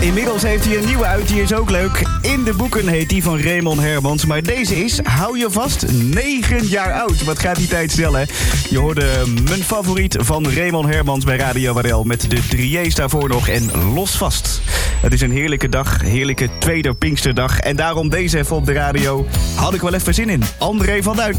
Inmiddels heeft hij een nieuwe uit, die is ook leuk. In de boeken heet die van Raymond Hermans. Maar deze is, hou je vast, 9 jaar oud. Wat gaat die tijd snel, hè? Je hoorde mijn favoriet van Raymond Hermans bij Radio Waddel met de 3J's daarvoor nog en Los Vast. Het is een heerlijke dag, heerlijke tweede Pinksterdag. En daarom deze even op de radio. Had ik wel even zin in. André van Duin.